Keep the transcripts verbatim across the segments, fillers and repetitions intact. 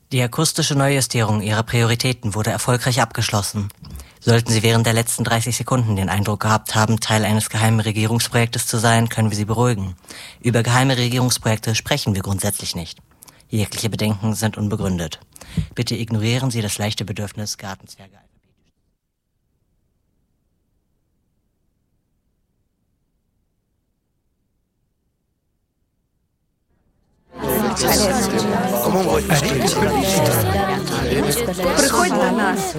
Die akustische Neujustierung Ihrer Prioritäten wurde erfolgreich abgeschlossen. Sollten Sie während der letzten dreißig Sekunden den Eindruck gehabt haben, Teil eines geheimen Regierungsprojektes zu sein, können wir Sie beruhigen. Über geheime Regierungsprojekte sprechen wir grundsätzlich nicht. Jegliche Bedenken sind unbegründet. Bitte ignorieren Sie das leichte Bedürfnis, Gartenzwerge Приходь до нас.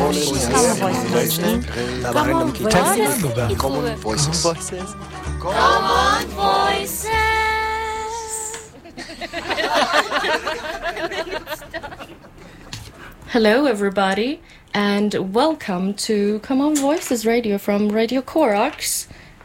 Common Voices. Common Voices. Hello, everybody, and welcome to Common Voices Radio from Radio Corax.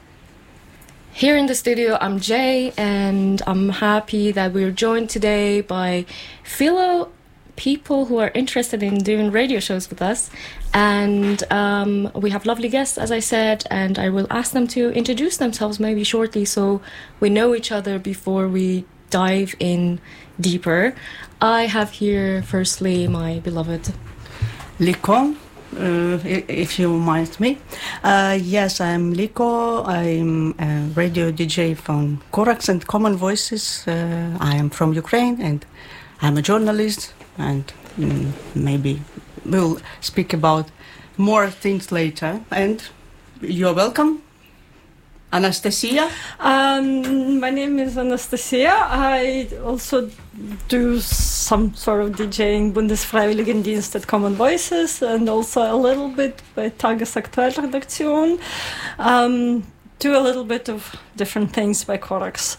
Here in the studio, I'm Jay, and I'm happy that we're joined today by fellow people who are interested in doing radio shows with us. And um, we have lovely guests, as I said, and I will ask them to introduce themselves maybe shortly so we know each other before we dive in deeper. I have here, firstly, my beloved Liko, uh, if you mind me. Uh, yes, I'm Liko. I'm a radio D J from Corax and Common Voices. Uh, I am from Ukraine and I'm a journalist, and mm, maybe we'll speak about more things later. And you're welcome. Anastasia? Um, my name is Anastasia. I also do some sort of DJing Bundesfreiwilligendienst at Common Voices and also a little bit by Tagesaktuell-Redaktion. Um, do a little bit of different things by Corax.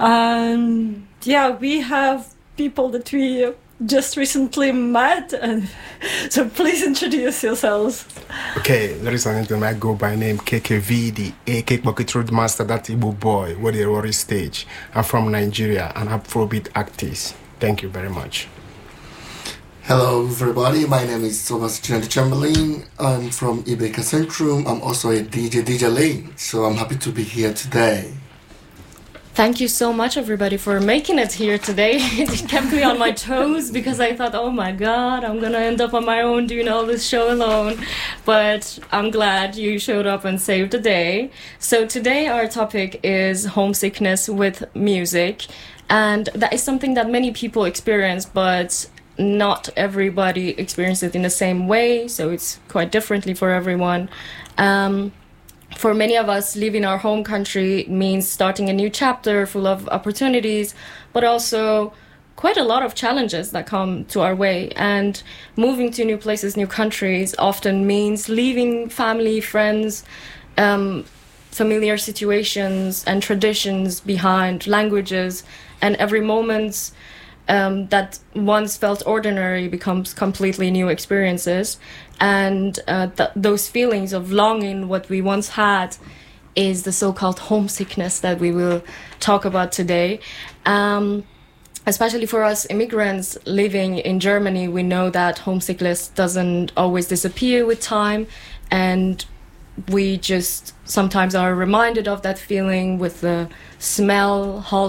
Um, yeah, we have people that we just recently met, and so please introduce yourselves. Okay, ladies and gentlemen, I go by name K K V D, a Cake Bucket Road Master, that Igbo boy, with the Rory stage. I'm from Nigeria, and Afrobeat artist. Thank you very much. Hello, everybody. My name is Thomas Chinante Chamberlain. I'm from Ibeka Centrum. I'm also a D J, D J Lane, so I'm happy to be here today. Thank you so much, everybody, for making it here today. It kept me on my toes because I thought, oh my God, I'm going to end up on my own doing all this show alone. But I'm glad you showed up and saved the day. So today our topic is homesickness with music. And that is something that many people experience, but not everybody experiences it in the same way. So it's quite differently for everyone. Um, For many of us, leaving our home country means starting a new chapter full of opportunities, but also quite a lot of challenges that come to our way. And moving to new places, new countries, often means leaving family, friends, um, familiar situations and traditions behind, languages, and every moment um, that once felt ordinary becomes completely new experiences. And uh, th- those feelings of longing what we once had is the so-called homesickness that we will talk about today. Um, especially for us immigrants living in Germany, we know that homesickness doesn't always disappear with time, and we just sometimes are reminded of that feeling with the smell,